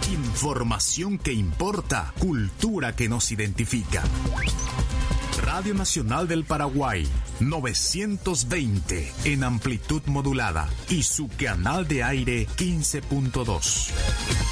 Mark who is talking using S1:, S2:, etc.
S1: Información que importa, cultura que nos identifica. Radio Nacional del Paraguay, 920 en amplitud modulada y su canal de aire 15.2.